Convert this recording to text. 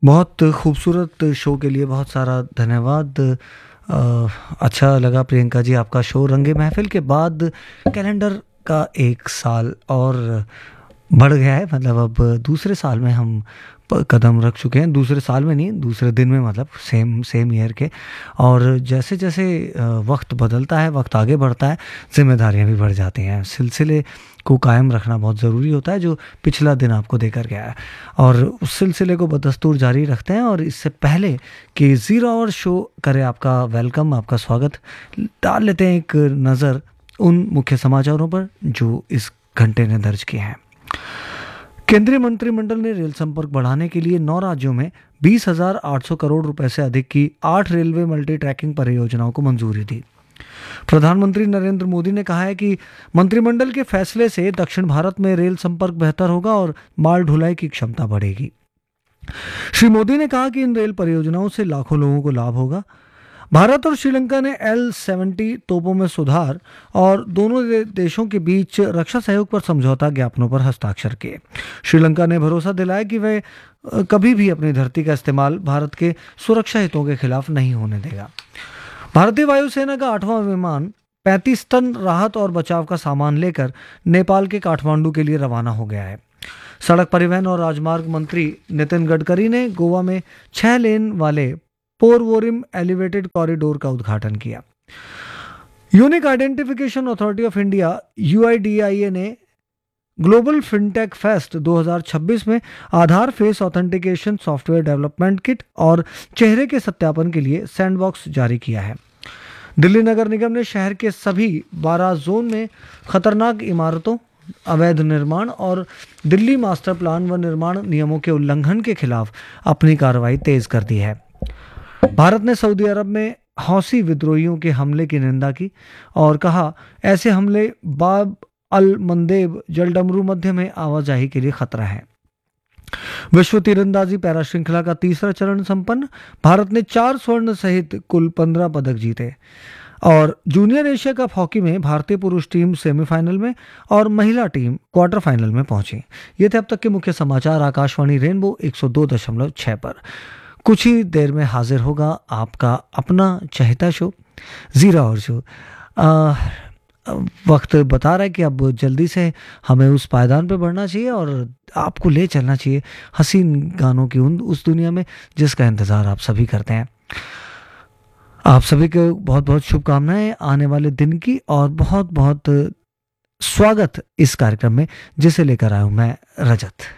बहुत खूबसूरत शो के लिए बहुत सारा धन्यवाद। अच्छा लगा प्रियंका जी आपका शो। रंगे महफिल के बाद कैलेंडर का एक साल और बढ़ गया है, मतलब अब दूसरे साल में हम कदम रख चुके हैं। दूसरे साल में नहीं, दूसरे दिन में, मतलब सेम सेम ईयर के। और जैसे जैसे वक्त बदलता है, वक्त आगे बढ़ता है, जिम्मेदारियां भी बढ़ जाती हैं। सिलसिले को कायम रखना बहुत ज़रूरी होता है, जो पिछला दिन आपको देकर गया है, और उस सिलसिले को बदस्तूर जारी रखते हैं। और इससे पहले कि ज़ीरो आवर शो करे आपका वेलकम, आपका स्वागत, डाल लेते हैं एक नज़र उन मुख्य समाचारों पर जो इस घंटे ने दर्ज किए हैं। केंद्रीय मंत्रिमंडल ने रेल संपर्क बढ़ाने के लिए 9 राज्यों में 20,800 करोड़ रुपए से अधिक की 8 रेलवे मल्टी ट्रैकिंग परियोजनाओं को मंजूरी दी। प्रधानमंत्री नरेंद्र मोदी ने कहा है कि मंत्रिमंडल के फैसले से दक्षिण भारत में रेल संपर्क बेहतर होगा और माल ढुलाई की क्षमता बढ़ेगी। श्री मोदी ने कहा कि इन रेल परियोजनाओं से लाखों लोगों को लाभ होगा। भारत और श्रीलंका ने L-70 तोपों में सुधार और दोनों देशों के बीच रक्षा सहयोग पर समझौता ज्ञापनों पर हस्ताक्षर किए। श्रीलंका ने भरोसा दिलाया कि वह कभी भी अपनी धरती का इस्तेमाल भारत के सुरक्षा हितों के खिलाफ नहीं होने देगा। भारतीय वायुसेना का 8वां विमान 35 टन राहत और बचाव का सामान लेकर नेपाल के काठमांडू के लिए रवाना हो गया है। सड़क परिवहन और राजमार्ग मंत्री नितिन गडकरी ने गोवा में 6 लेन वाले पोरवोरिम एलिवेटेड कॉरिडोर का उद्घाटन किया। Unique identification authority of India UIDAI ने ग्लोबल फिनटेक फेस्ट 2026 में आधार face authentication software development kit और चेहरे के सत्यापन के लिए सैंडबॉक्स जारी किया है। दिल्ली नगर निगम ने शहर के सभी 12 जोन में खतरनाक इमारतों, अवैध निर्माण और दिल्ली मास्टर प्लान व निर्माण नियमों के उल्लंघन के खिलाफ अपनी कार्रवाई तेज कर दी है। भारत ने सऊदी अरब में हौसी विद्रोहियों के हमले की निंदा की और कहा, ऐसे हमले बाब अल मंदेब जलडमरू मध्य में आवाजाही के लिए खतरा है। विश्व तीरंदाजी पैरा श्रृंखला का तीसरा चरण संपन्न। भारत ने 4 स्वर्ण सहित कुल 15 पदक जीते। और जूनियर एशिया कप हॉकी में भारतीय पुरुष टीम सेमीफाइनल में और महिला टीम क्वार्टर फाइनल में पहुंची। ये थे अब तक के मुख्य समाचार। आकाशवाणी रेनबो 102.6 पर कुछ ही देर में हाजिर होगा आपका अपना चहेता शो ज़ीरो आवर शो। वक्त बता रहा है कि अब जल्दी से हमें उस पायदान पे बढ़ना चाहिए और आपको ले चलना चाहिए हसीन गानों की उस दुनिया में जिसका इंतज़ार आप सभी करते हैं। आप सभी को बहुत बहुत शुभकामनाएं आने वाले दिन की, और बहुत बहुत स्वागत इस कार्यक्रम में जिसे लेकर आया हूं मैं, रजत।